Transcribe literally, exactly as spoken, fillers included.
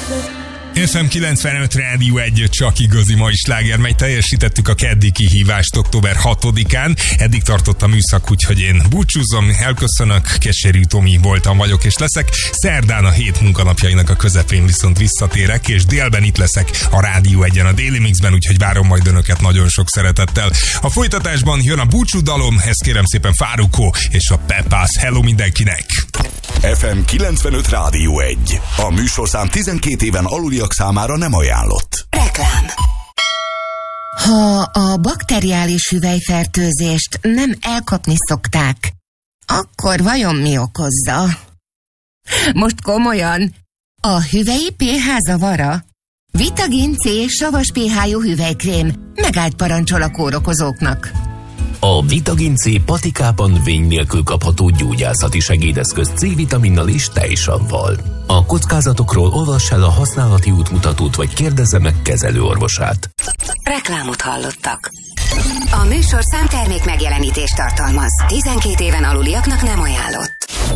ef em kilencvenöt Rádió egy, csak igazi mai sláger megy. Teljesítettük a keddi kihívást október hatodikán. Eddig tartott a műszak, úgyhogy én búcsúzom, elköszönök. Keserű Tomi voltam, vagyok és leszek. Szerdán a hét munkanapjainak a közepén viszont visszatérek, és délben itt leszek a Rádió egyen, a Déli Mixben, úgyhogy várom majd önöket nagyon sok szeretettel. A folytatásban jön a búcsúdalom, ezt kérem szépen Fáruko és a Pepász. Hello mindenkinek! ef em kilencvenöt Rádió egy. A műsorszám tizenkét éven aluliak számára nem ajánlott. Reklám. Ha a bakteriális hüvelyfertőzést nem elkapni szokták, akkor vajon mi okozza? Most komolyan, a hüvelyi pé há zavara? Vitagin C savas pé há-jú hüvelykrém megállt parancsol a kórokozóknak. A Vitagin C patikában vény nélkül kapható gyógyászati segédeszköz C-vitaminnal és tejsavval. A kockázatokról olvass el a használati útmutatót, vagy kérdezze meg kezelőorvosát. Reklámot hallottak. A műsorszám termék megjelenítést tartalmaz. tizenkét éven aluliaknak nem ajánlott.